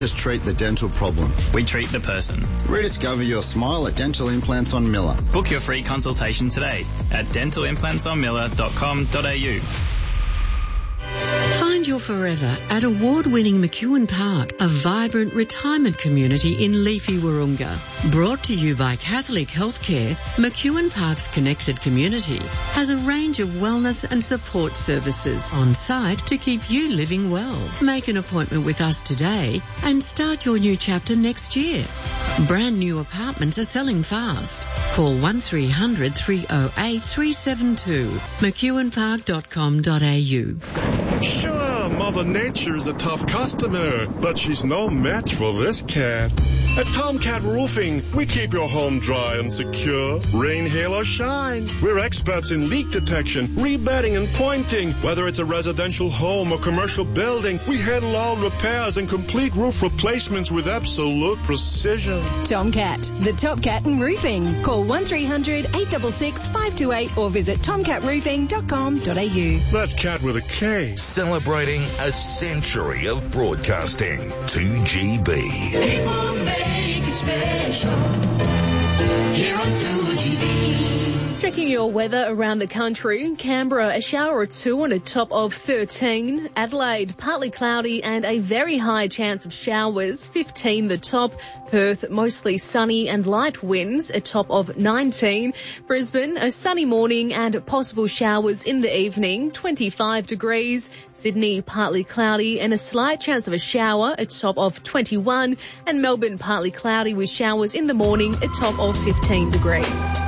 Just treat the dental problem. We treat the person. Rediscover your smile at Dental Implants on Miller. Book your free consultation today at dentalimplantsonmiller.com.au. Find your forever at award-winning McEwen Park, a vibrant retirement community in leafy Wahroonga. Brought to you by Catholic Healthcare, McEwen Park's connected community has a range of wellness and support services on site to keep you living well. Make an appointment with us today and start your new chapter next year. Brand new apartments are selling fast. Call 1300 308 372, mcewenpark.com.au. Sure, Mother Nature is a tough customer, but she's no match for this cat. At Tomcat Roofing, we keep your home dry and secure, rain, hail, or shine. We're experts in leak detection, rebedding, and pointing. Whether it's a residential home or commercial building, we handle all repairs and complete roof replacements with absolute precision. Tomcat, the top cat in roofing. Call 1300 866 528 or visit tomcatroofing.com.au. That's cat with a K. Celebrating a century of broadcasting. 2GB. People make it special here on 2GB. Checking your weather around the country. Canberra, a shower or two on a top of 13. Adelaide, partly cloudy and a very high chance of showers, 15 the top. Perth, mostly sunny and light winds, a top of 19. Brisbane, a sunny morning and possible showers in the evening, 25 degrees. Sydney, partly cloudy and a slight chance of a shower, a top of 21. And Melbourne, partly cloudy with showers in the morning, a top of 15 degrees.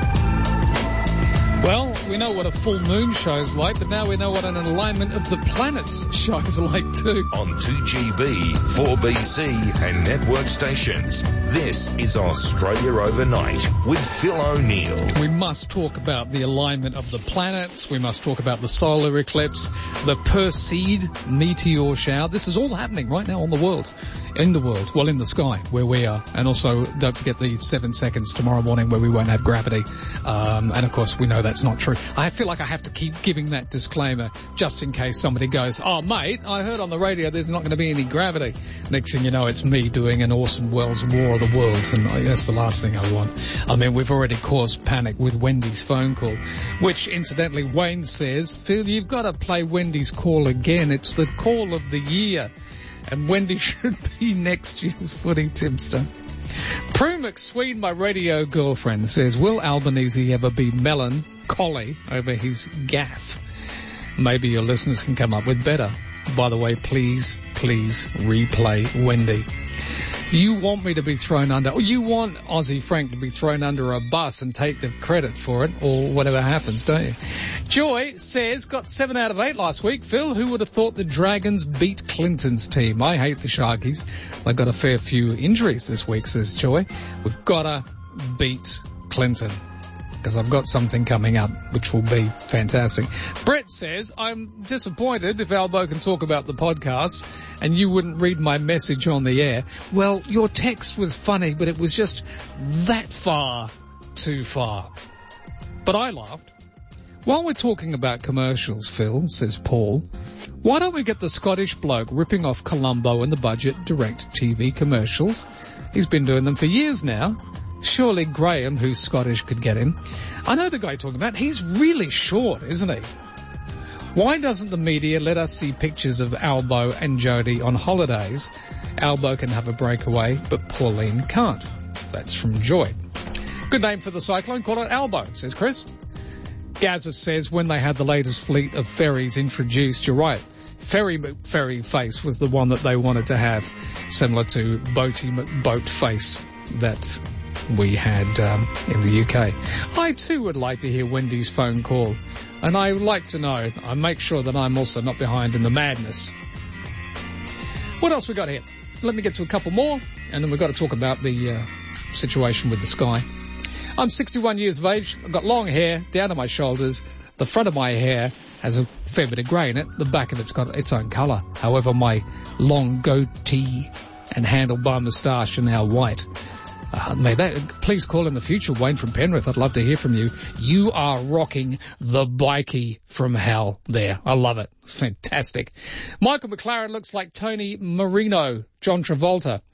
Well, we know what a full moon show's like, but now we know what an alignment of the planets show's like too. On 2GB, 4BC and network stations, this is Australia Overnight with Phil O'Neill. We must talk about the alignment of the planets. We must talk about the solar eclipse, the Perseid meteor shower. This is all happening right now on the world. In the world, well, in the sky, where we are. And also, don't forget the 7 seconds tomorrow morning where we won't have gravity. And of course, we know that's not true. I feel like I have to keep giving that disclaimer just in case somebody goes, oh, mate, I heard on the radio there's not going to be any gravity. Next thing you know, it's me doing an Orson Welles War of the Worlds, and that's the last thing I want. I mean, we've already caused panic with Wendy's phone call, which, incidentally, Wayne says, Phil, you've got to play Wendy's call again. It's the call of the year. And Wendy should be next year's footy tipster. Prue McSween, my radio girlfriend, says, will Albanese ever be melancholy over his gaffe? Maybe your listeners can come up with better. By the way, please replay Wendy. You want me to be thrown under, or you want Aussie Frank to be thrown under a bus and take the credit for it, or whatever happens, don't you? Joy says, got 7 out of 8 last week. Phil, who would have thought the Dragons beat Clinton's team? I hate the Sharkies. They got a fair few injuries this week, says Joy. We've got to beat Clinton, because I've got something coming up which will be fantastic. Brett says, I'm disappointed if Albo can talk about the podcast and you wouldn't read my message on the air. Well, your text was funny, but it was just that far too far. But I laughed. While we're talking about commercials, Phil, says Paul, why don't we get the Scottish bloke ripping off Columbo and the Budget direct TV commercials? He's been doing them for years now. Surely Graham, who's Scottish, could get him. I know the guy you're talking about. He's really short, isn't he? Why doesn't the media let us see pictures of Albo and Jodie on holidays? Albo can have a breakaway, but Pauline can't. That's from Joy. Good name for the cyclone. Call it Albo, says Chris. Gazza says when they had the latest fleet of ferries introduced, you're right. Ferry face was the one that they wanted to have, similar to boat face that we had in the UK. I too would like to hear Wendy's phone call, and I would like to know. I make sure that I'm also not behind in the madness. What else we got here? Let me get to a couple more, and then we've got to talk about the situation with the sky. I'm 61 years of age. I've got long hair down to my shoulders. The front of my hair has a fair bit of grey in it. The back of it's got its own colour. However, my long goatee and handlebar moustache are now white. Please call in the future, Wayne from Penrith. I'd love to hear from you. You are rocking the bikie from hell there. I love it. It's fantastic. Michael McLaren looks like Tony Marino, John Travolta.